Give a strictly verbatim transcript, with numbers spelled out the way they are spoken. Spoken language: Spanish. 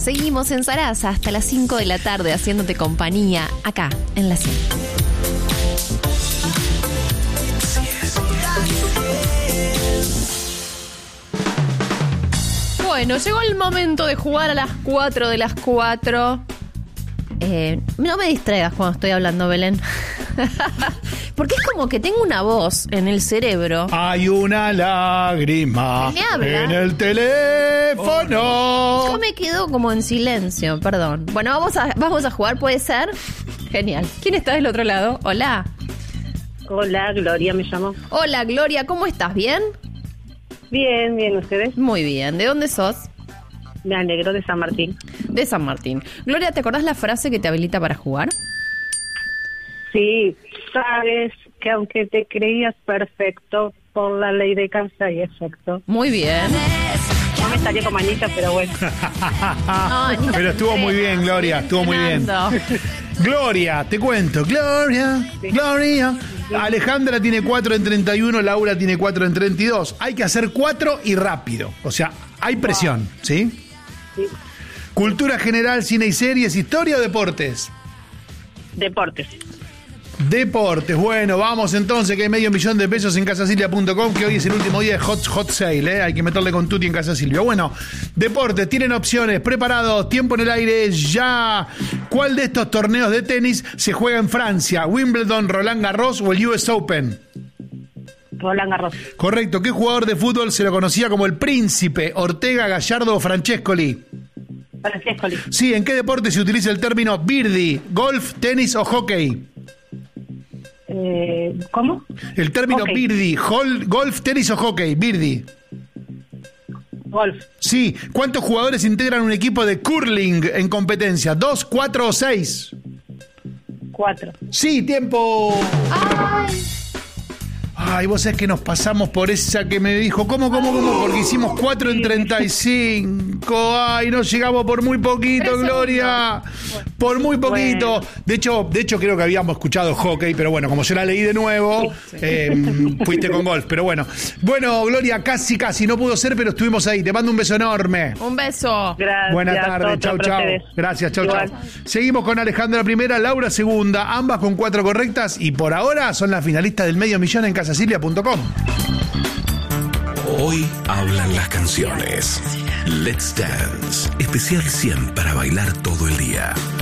Seguimos en Sarasa hasta las cinco de la tarde haciéndote compañía acá en la cien. Bueno, llegó el momento de jugar a las cuatro de las cuatro. Eh, no me distraigas cuando estoy hablando, Belén. Porque es como que tengo una voz en el cerebro. Hay una lágrima ¿Me habla? en el teléfono. Yo me quedo como en silencio, perdón. Bueno, vamos a, vamos a jugar, ¿puede ser? Genial. ¿Quién está del otro lado? Hola. Hola, Gloria me llamo. Hola, Gloria, ¿cómo estás? ¿Bien? Bien, bien, ¿ustedes? Muy bien. ¿De dónde sos? Me alegro, de San Martín. De San Martín. Gloria, ¿te acordás la frase que te habilita para jugar? Sí, sabes que aunque te creías perfecto, por la ley de causa y efecto. Muy bien. No me salió como Anita, pero bueno. No, ni Pero estuvo muy bien, Gloria, estuvo muy bien. Gloria, te cuento, Gloria, Sí. Gloria. Alejandra tiene cuatro en treinta y uno, Laura tiene cuatro en treinta y dos. Hay que hacer cuatro y rápido. O sea, hay presión, ¿sí? Sí. Cultura general, cine y series, historia o deportes. Deportes. Deportes, bueno, vamos entonces, que hay medio millón de pesos en casasilvia punto com, que hoy es el último día de Hot, hot Sale, ¿eh? Hay que meterle con tutti en Casa Silvia. Bueno, deportes, tienen opciones, preparados, tiempo en el aire, ya. ¿Cuál de estos torneos de tenis se juega en Francia? ¿Wimbledon, Roland Garros o el U S Open? Roland Garros. Correcto, ¿qué jugador de fútbol se lo conocía como el Príncipe? ¿Ortega, Gallardo o Francescoli? Francescoli. Sí, ¿en qué deporte se utiliza el término birdie? ¿Golf, tenis o hockey? Eh, ¿Cómo? El término Hockey. birdie, hol- golf, tenis o hockey, birdie. Golf. Sí, ¿cuántos jugadores integran un equipo de curling en competencia? ¿Dos, cuatro o seis? Cuatro. Sí, tiempo. Ay. Ay, vos sabés que nos pasamos por esa que me dijo, ¿cómo, cómo, cómo? Porque hicimos cuatro en treinta y cinco. Ay, no llegamos por muy poquito, Tres Gloria. Por muy poquito. Bueno. De hecho, de hecho, creo que habíamos escuchado hockey, pero bueno, como yo la leí de nuevo, eh, fuiste con golf. Pero bueno. Bueno, Gloria, casi, casi no pudo ser, pero estuvimos ahí. Te mando un beso enorme. Un beso. Gracias. Buenas tardes, Otra chau, para chau. ustedes. Gracias, chau, Igual. chau. Seguimos con Alejandra primera, Laura segunda, ambas con cuatro correctas y por ahora son las finalistas del medio millón en casasilvia punto com. Hoy hablan las canciones. Let's Dance, especial cien para bailar todo el día.